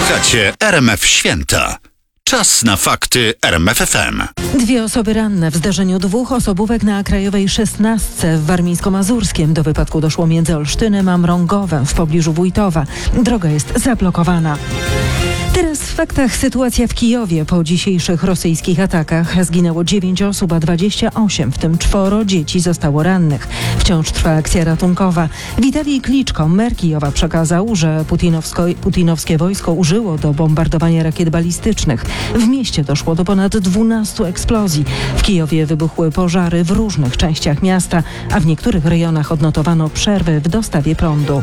Słuchacie RMF Święta. Czas na fakty RMF FM. 2 osoby ranne w zdarzeniu 2 osobówek na Krajowej 16 w Warmińsko-Mazurskiem. Do wypadku doszło między Olsztynem a Mrągowem w pobliżu Wójtowa. Droga jest zablokowana. Teraz w faktach sytuacja w Kijowie. Po dzisiejszych rosyjskich atakach zginęło 9 osób, a 28, w tym 4 dzieci, zostało rannych. Wciąż trwa akcja ratunkowa. Witalij Kliczko, mer Kijowa, przekazał, że putinowskie wojsko użyło do bombardowania rakiet balistycznych. W mieście doszło do ponad 12 eksplozji. W Kijowie wybuchły pożary w różnych częściach miasta, a w niektórych rejonach odnotowano przerwy w dostawie prądu.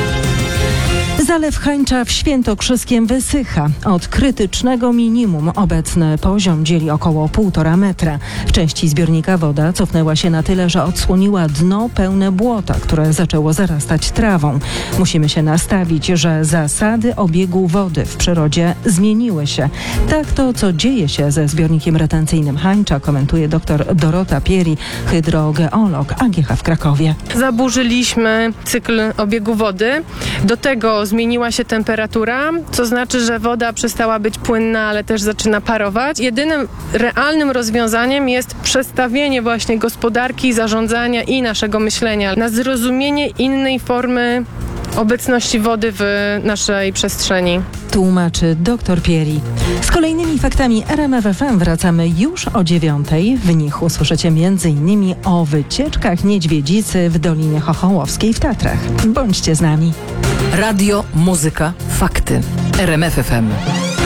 Zalew Hańcza w Świętokrzyskiem wysycha. Od krytycznego minimum obecny poziom dzieli około 1,5 metra. W części zbiornika woda cofnęła się na tyle, że odsłoniła dno pełne błota, które zaczęło zarastać trawą. Musimy się nastawić, że zasady obiegu wody w przyrodzie zmieniły się. Tak to, co dzieje się ze zbiornikiem retencyjnym Hańcza, komentuje dr Dorota Pieri, hydrogeolog AGH w Krakowie. Zaburzyliśmy cykl obiegu wody. Do tego zmieniła się temperatura, co znaczy, że woda przestała być płynna, ale też zaczyna parować. Jedynym realnym rozwiązaniem jest przestawienie właśnie gospodarki, zarządzania i naszego myślenia na zrozumienie innej formy obecności wody w naszej przestrzeni. Tłumaczy dr Pieri. Z kolejnymi faktami RMF FM wracamy już o 9:00. W nich usłyszycie m.in. o wycieczkach niedźwiedzicy w Dolinie Chochołowskiej w Tatrach. Bądźcie z nami. Radio, muzyka, fakty. RMF FM.